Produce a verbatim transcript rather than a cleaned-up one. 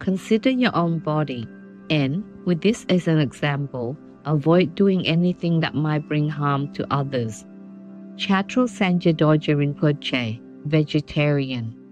Consider your own body, and, with this as an example, avoid doing anything that might bring harm to others. Chatro Sangye Dorje Rinpoche, vegetarian.